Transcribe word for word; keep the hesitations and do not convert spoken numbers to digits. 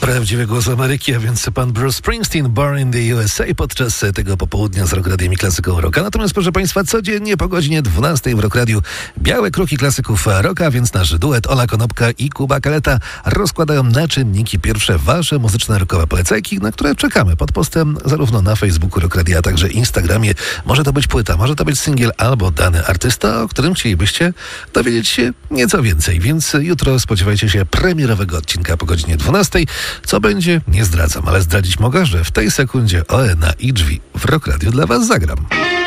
Prawdziwy głos Ameryki, a więc pan Bruce Springsteen, Born in the U S A podczas tego popołudnia z Rock Radiem i Klasyką Rocka. Natomiast proszę państwa, codziennie po godzinie dwunastej w Rock Radiu białe kruki klasyków rocka, więc nasz duet Ola Konopka i Kuba Kaleta rozkładają na czynniki pierwsze wasze muzyczne rockowe polecajki, na które czekamy pod postem zarówno na Facebooku Rock Radia, a także Instagramie. Może to być płyta, może to być singiel albo dany artysta, o którym chcielibyście dowiedzieć się nieco więcej. Więc jutro spodziewajcie się premierowego odcinka po godzinie dwunastej. Co będzie? Nie zdradzam, ale zdradzić mogę, że w tej sekundzie O E N A i Drzwi w Rock Radiu dla was zagram.